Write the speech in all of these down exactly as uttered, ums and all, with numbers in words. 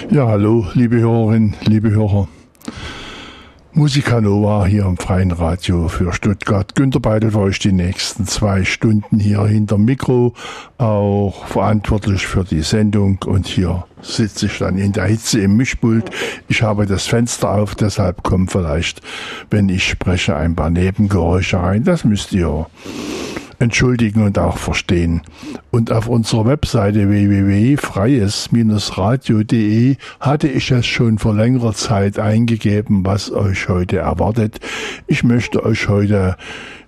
Ja, hallo, liebe Hörerinnen, liebe Hörer. Musica Nova hier im Freien Radio für Stuttgart. Günter Beidel für euch die nächsten zwei Stunden hier hinterm Mikro, auch verantwortlich für die Sendung. Und hier sitze ich dann in der Hitze im Mischpult. Ich habe das Fenster auf, deshalb kommen vielleicht, wenn ich spreche, ein paar Nebengeräusche rein. Das müsst ihr entschuldigen und auch verstehen. Und auf unserer Webseite w w w punkt freies radio punkt d e hatte ich es schon vor längerer Zeit eingegeben, was euch heute erwartet. Ich möchte euch heute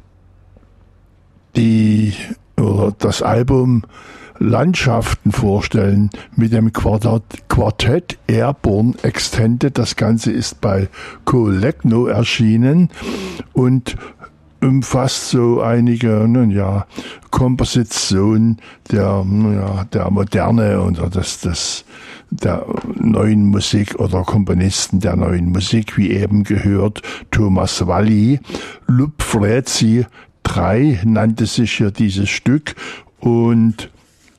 die oder das Album Landschaften vorstellen mit dem Quartett, Quartett Airborne Extended. Das Ganze ist bei Collecno erschienen und umfasst so einige, nun ja, Kompositionen der, nun ja, der Moderne oder des, des, der neuen Musik oder Komponisten der neuen Musik, wie eben gehört, Thomas Valli. Lupfrezi drei nannte sich hier dieses Stück und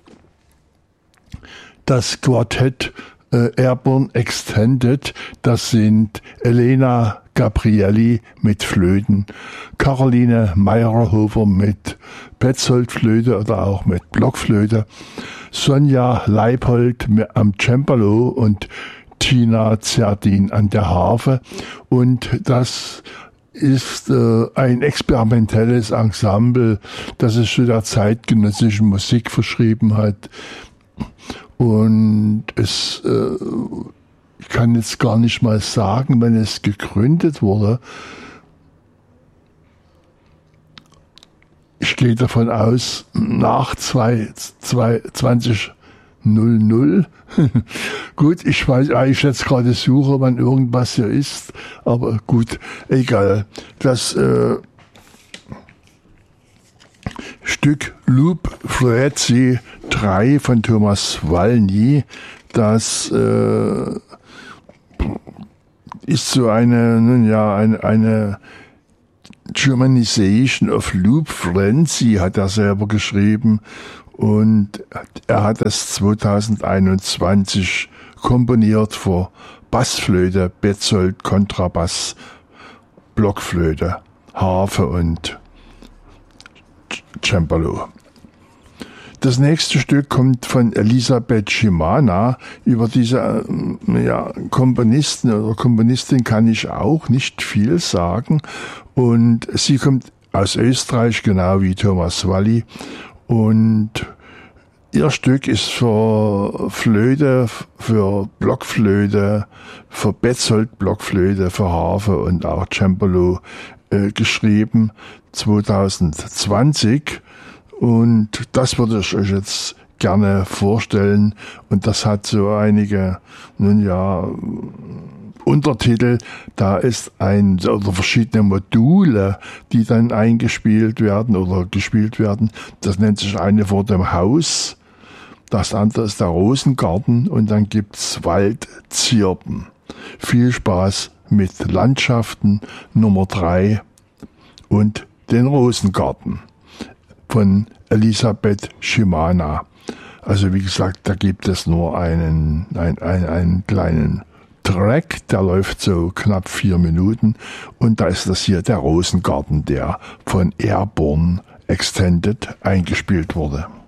das Quartett äh, Airborne Extended, das sind Elena Gabrielli mit Flöten, Caroline Meyerhofer mit Petzoldflöte oder auch mit Blockflöte, Sonja Leipold am Cembalo und Tina Zerdin an der Harfe. Und das ist äh, ein experimentelles Ensemble, das sich zu der zeitgenössischen Musik verschrieben hat. Und es äh, ich kann jetzt gar nicht mal sagen, wenn es gegründet wurde. Ich gehe davon aus, nach zwanzig null null. Gut, ich weiß, ich jetzt gerade suche, wann irgendwas hier ist, aber gut, egal. Das äh, Stück Lupfrezi drei von Thomas Valli, das äh, ist so eine, nun ja, eine, eine Germanization of Lupfrezi, hat er selber geschrieben, und er hat das zwanzig einundzwanzig komponiert für Bassflöte, Petzold, Kontrabass, Blockflöte, Harfe und Cembalo. Das nächste Stück kommt von Elisabeth Schimanna. Über diese ja, Komponisten oder Komponistin kann ich auch nicht viel sagen. Und sie kommt aus Österreich, genau wie Thomas Valli. Und ihr Stück ist für Flöte, für Blockflöte, für Petzold Blockflöte, für Harfe und auch Cembalo äh, geschrieben, zwanzig zwanzig. Und das würde ich euch jetzt gerne vorstellen. Und das hat so einige, nun ja, Untertitel. Da ist ein, oder verschiedene Module, die dann eingespielt werden oder gespielt werden. Das nennt sich eine vor dem Haus. Das andere ist der Rosengarten. Und dann gibt's Waldzirpen. Viel Spaß mit Landschaften Nummer drei und den Rosengarten von Elisabeth Schimanna. Also wie gesagt, da gibt es nur einen, ein, ein, einen kleinen Track, der läuft so knapp vier Minuten, und da ist das hier der Rosengarten, der von Airborne Extended eingespielt wurde.